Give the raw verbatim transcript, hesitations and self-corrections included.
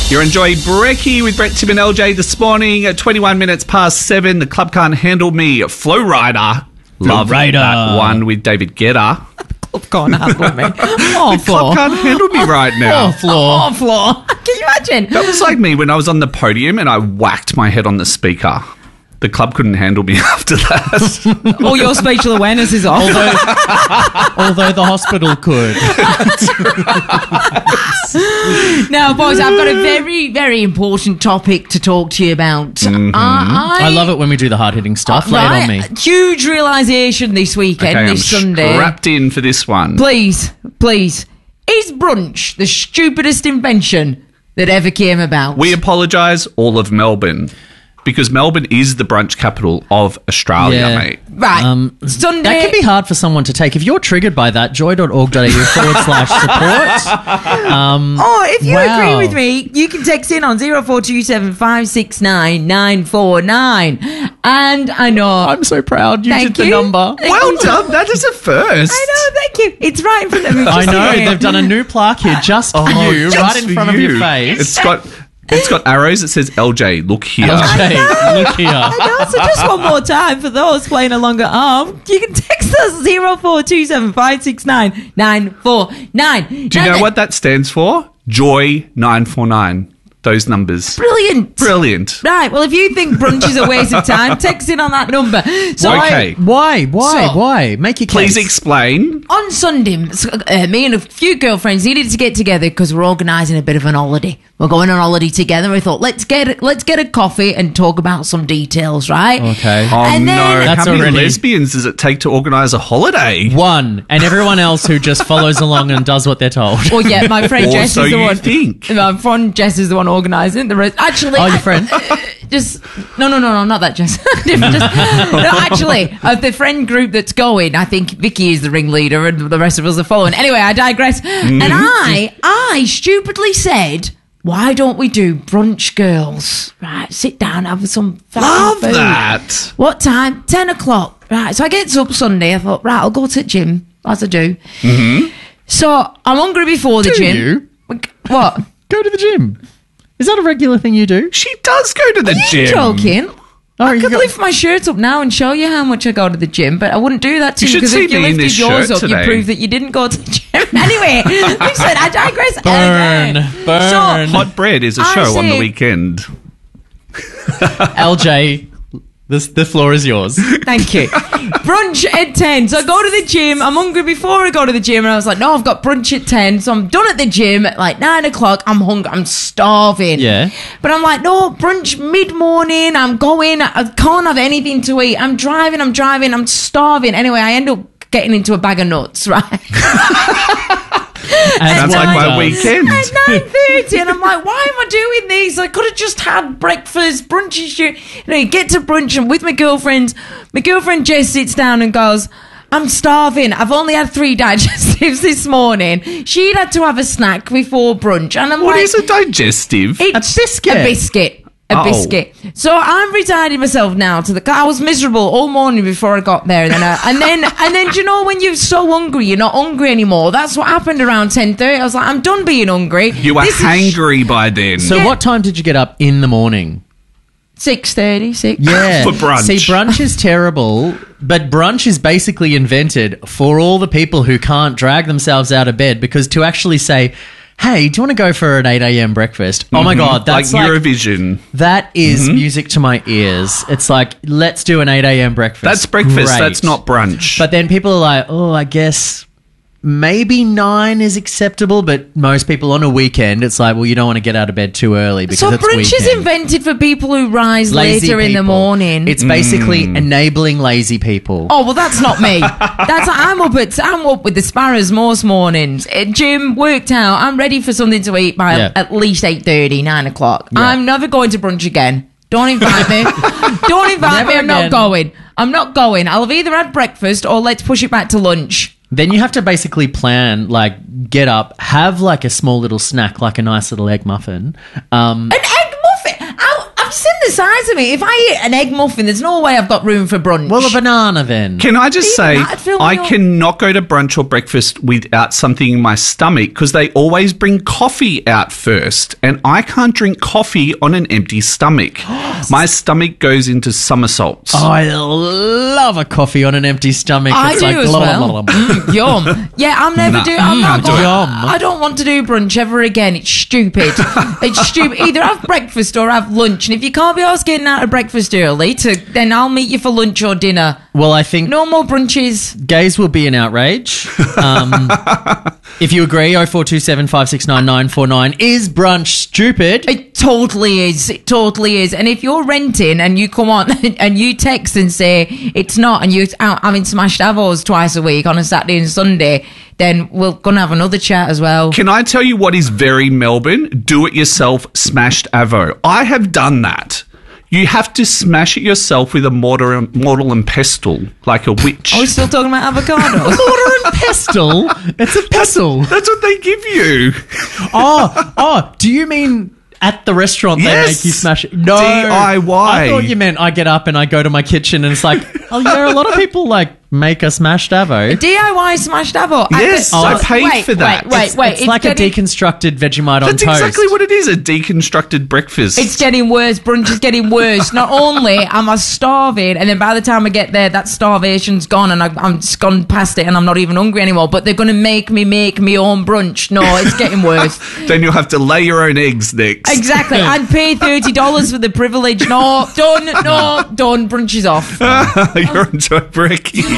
You're enjoying Brekkie with Brett, Tim and L J this morning at twenty-one minutes past seven. The Club Can't Handle Me, Flow Rider. Love Rider. that one with David Guetta. Club Can't Handle Me. Oh, The Club Can't Handle Me right now. Oh, floor. Oh, floor. Can you imagine? That was like me when I was on the podium and I whacked my head on the speaker. The club couldn't handle me after that. All your spatial awareness is off. Although, although the hospital could. Now, boys, I've got a very, very important topic to talk to you about. Mm-hmm. Uh, I, I love it when we do the hard-hitting stuff. Lay it on me. Huge realisation this weekend, Okay, this I'm Sunday. strapped in for this one. Please, please. Is brunch the stupidest invention that ever came about? We apologise, all of Melbourne. Because Melbourne is the brunch capital of Australia, Yeah. mate. Right. Um, Sunday. That can be hard for someone to take. If you're triggered by that, joy.org.au forward slash support. Um, Oh, if you Wow. agree with me, you can text in on zero four two seven five six nine nine four nine. And I know... I'm so proud. You Thank did the you. number. Thank Well you. done. That is a first. I know, thank you. It's right in front of me. I Just know. here. They've done a new plaque here just for Oh, you, just right in for front of you. your face. It's got it's got arrows that says L J, look here. L J, look here. I know, so just one more time for those playing along at home. You can text us zero four two seven five six nine nine four nine. Do you know what that stands for? Joy nine four nine. Those numbers. Brilliant. Brilliant. Right, well, if you think brunch is a waste of time, text in on that number. So Okay. Why? Why? So- Why? Make your case. Please explain. on Sunday, uh, me and a few girlfriends needed to get together because we're organising a bit of an holiday. We're going on holiday together. We thought, let's get let's get a coffee and talk about some details, right? Okay. Oh And no, then- That's how many already- lesbians does it take to organise a holiday? One. And everyone else who just follows along and does what they're told. Well, yeah, my friend Or Jess so is the you one. think. My friend Jess is the one organising. The rest, actually, Oh, your I- friend? just no, no, no, no, not that Jess. Different, just, no, actually, of the friend group that's going, I think Vicky is the ringleader, and the rest of us are following. Anyway, I digress. Mm-hmm. And I, I stupidly said, "Why don't we do brunch, girls? Right, sit down, have some fucking Love food." that. What time? Ten o'clock. Right. So I get up Sunday. I thought, right, I'll go to the gym as I do. Mm-hmm. So I'm hungry before the Do gym. you? What? Go to the gym. Is that a regular thing you do? She does go to the Are you gym. joking? Oh, I you could go- lift my shirt up now and show you how much I go to the gym, but I wouldn't do that to You you should because see if you me in lifted this yours shirt up, you today. prove that you didn't go to the gym. Anyway, listen, I digress. Burn. Anyway. Burn. So, Hot Bread is a I show on the see. weekend. L J, this, the floor is yours. thank you. Brunch at ten. So I go to the gym. I'm hungry before I go to the gym, and I was like, no, I've got brunch at ten. So I'm done at the gym at like nine o'clock. I'm hungry. I'm starving. Yeah. But I'm like, no, brunch mid-morning. I'm going. I can't have anything to eat. I'm driving. I'm driving. I'm starving. Anyway, I end up getting into a bag of nuts, right? As Sounds one like my does. weekend. At nine thirty, and I'm like, why am I doing this? I could have just had breakfast, brunch is shit. You know, you get to brunch, and with my girlfriend, my girlfriend Jess sits down and goes, I'm starving. I've only had three digestives this morning. She'd had to have a snack before brunch, and I'm What like, is a digestive? it's A biscuit. A biscuit. A Oh. biscuit. So I'm resigning myself now to the car. I was miserable all morning before I got there, and then, I, and then, and then, do you know when you're so hungry, you're not hungry anymore? That's what happened around ten thirty. I was like, I'm done being hungry. You were This is hangry by then. So Yeah. what time did you get up in the morning? six thirty, six. Yeah. For brunch. See, brunch is terrible, but brunch is basically invented for all the people who can't drag themselves out of bed, because to actually say, hey, do you want to go for an eight a.m. breakfast? Oh my God, that's like like, Eurovision. that is music to my ears. It's like, let's do an eight a.m. breakfast. That's breakfast. Great. That's not brunch. But then people are like, oh, I guess maybe nine is acceptable, but most people on a weekend, it's like, well, you don't want to get out of bed too early because So it's brunch is weekend. invented for people who rise Lazy later in the people. morning. It's basically enabling lazy people. Oh well, that's not me. That's I'm up at I'm up with the sparrows most mornings. Uh, Gym worked out. I'm ready for something to eat by Yeah. at least eight thirty, nine o'clock. Yeah. I'm never going to brunch again. Don't invite me. Don't invite Never me. I'm not again. going. I'm not going. I'll have either had breakfast or let's push it back to lunch. Then you have to basically plan, like, get up, have like a small little snack, like a nice little egg muffin. Um, An egg muffin. I'll, I've seen the the size of it. If I eat an egg muffin, there's no way I've got room for brunch. Well, a banana then. Can I just say, Even that'd fill me I up. cannot go to brunch or breakfast without something in my stomach because they always bring coffee out first, and I can't drink coffee on an empty stomach. My stomach goes into somersaults. Oh, I love a coffee on an empty stomach. I It's do like, as blah, well. blah, blah, blah. Mm, yum. Yeah, I'm never Nah. do. I'm Mm, not do going. it. I don't want to do brunch ever again. It's stupid. It's stupid. Either have breakfast or have lunch. And if you can't be asked getting out of breakfast early, to then I'll meet you for lunch or dinner. Well, I think No more brunches. gays will be in outrage. Um, if you agree, oh four two seven, five six nine, nine four nine. Is brunch stupid? It totally is. It totally is. And if you're renting and you come on and you text and say it's not, and you're out having smashed avos twice a week on a Saturday and Sunday, then we're gonna have another chat as well. Can I tell you what is very Melbourne? Do it yourself smashed avo. I have done that. You have to smash it yourself with a mortar and, mortar and pestle, like a witch. Are we still talking about avocados? Mortar and pestle? It's a pestle. That's what they give you. Oh, oh, do you mean at the restaurant Yes. they make you smash it? No. D I Y. I thought you meant I get up and I go to my kitchen and it's like, oh yeah, a lot of people like make a smashed avo. D I Y smashed avo. Yes, I, I paid wait, for that. Wait, wait, It's, wait. it's like getting, a deconstructed Vegemite on That's toast. exactly what it is, a deconstructed breakfast. It's getting worse. Brunch is getting worse. Not only am I starving, and then by the time I get there, that starvation's gone, and I, I'm just gone past it, and I'm not even hungry anymore. But they're going to make me make me own brunch. No, it's getting worse. Then you'll have to lay your own eggs next. Exactly. I'd pay thirty dollars for the privilege. No, done. No, done. Brunch is off. You're on Joe Brecky.